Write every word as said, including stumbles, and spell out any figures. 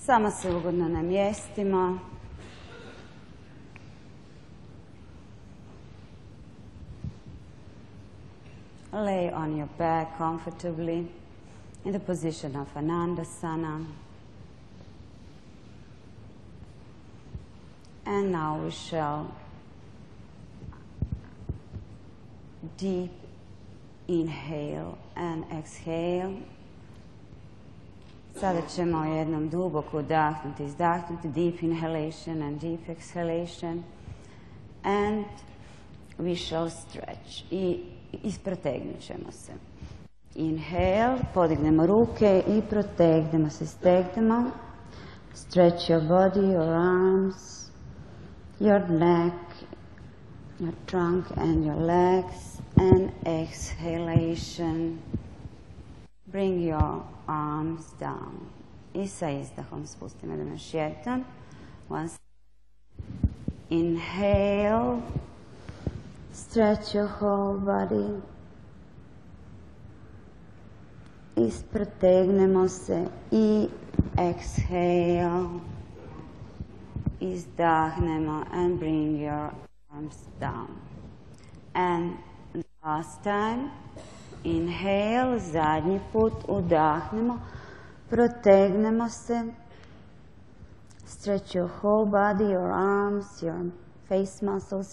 Samo se ugodno namjestimo. Lay on your back comfortably in the position of Anandasana. And now we shall deep inhale and exhale. Sada ćemo jednom duboko udahnuti, izdahnuti, deep inhalation and deep exhalation. And we shall stretch. I isprotegnut ćemo se. Inhale, podignemo ruke i protegnemo se, stegnemo. Stretch your body, your arms, your neck, your trunk and your legs. And exhalation. Bring your arms down. I sa izdahom spustimo da još jedan. Once. Inhale. Stretch your whole body. Isprotegnemo se i exhale. Izdahnemo and bring your arms down. And last time. Inhale, zadnji put, udahnemo, protegnemo se. Stretch your whole body, your arms, your face muscles,